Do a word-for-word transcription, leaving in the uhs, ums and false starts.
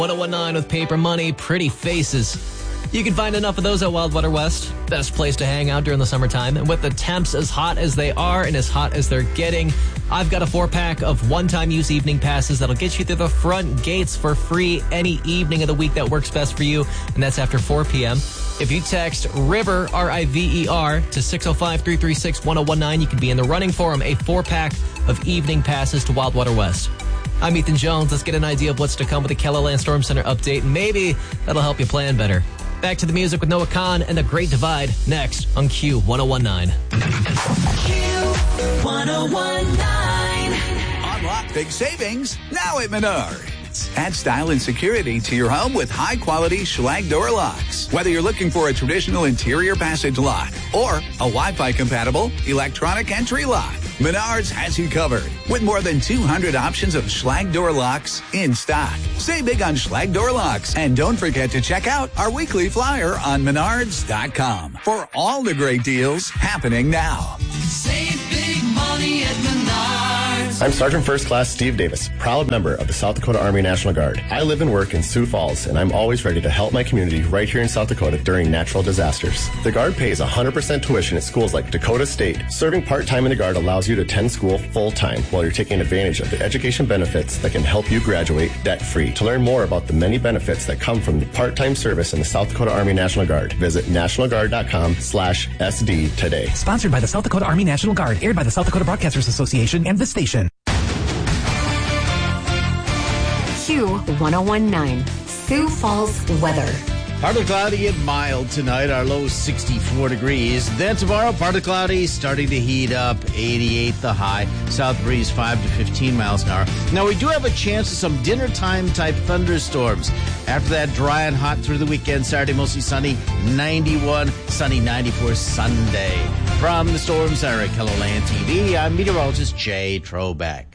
ten nineteen with Paper Money, Pretty Faces. You can find enough of those at Wild Water West. Best place to hang out during the summertime. And with the temps as hot as they are and as hot as they're getting, I've got a four-pack of one-time use evening passes that'll get you through the front gates for free any evening of the week that works best for you, and that's after four p.m. If you text RIVER, R I V E R, to six oh five, three three six, one oh one nine, you can be in the running for them, a four-pack of evening passes to Wild Water West. I'm Ethan Jones. Let's get an idea of what's to come with the KELOLAND Storm Center update. Maybe that'll help you plan better. Back to the music with Noah Khan and The Great Divide next on Q ten nineteen. Q ten nineteen. Unlock big savings now at Menards. Add style and security to your home with high-quality Schlage door locks. Whether you're looking for a traditional interior passage lock or a Wi-Fi compatible electronic entry lock, Menards has you covered with more than two hundred options of Schlage door locks in stock. Save big on Schlage door locks, and don't forget to check out our weekly flyer on menards dot com for all the great deals happening now. Save big money at Menards. I'm Sergeant First Class Steve Davis, proud member of the South Dakota Army National Guard. I live and work in Sioux Falls, and I'm always ready to help my community right here in South Dakota during natural disasters. The Guard pays one hundred percent tuition at schools like Dakota State. Serving part-time in the Guard allows you to attend school full-time while you're taking advantage of the education benefits that can help you graduate debt-free. To learn more about the many benefits that come from the part-time service in the South Dakota Army National Guard, visit national guard dot com slash S D today. Sponsored by the South Dakota Army National Guard, aired by the South Dakota Broadcasters Association and the station. Q ten nineteen, Sioux Falls weather. Partly cloudy and mild tonight. Our low sixty-four degrees. Then tomorrow, partly cloudy, starting to heat up. eighty-eight the high. South breeze five to fifteen miles an hour. Now, we do have a chance of some dinner time type thunderstorms. After that, dry and hot through the weekend. Saturday, mostly sunny. ninety-one, sunny ninety-four Sunday. From the Storm Center at KELOLAND T V, I'm meteorologist Jay Trobeck.